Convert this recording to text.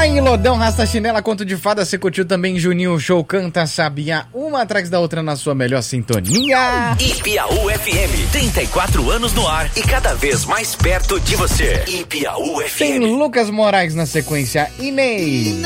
Aí, Lodão, Rasta Chinela, Conto de Fada, você curtiu também Juninho Show, Canta Sabiá, uma atrás da outra na sua melhor sintonia. Ipiaú FM, 34 anos no ar e cada vez mais perto de você. Ipiaú FM. Tem Lucas Moraes na sequência, Inês.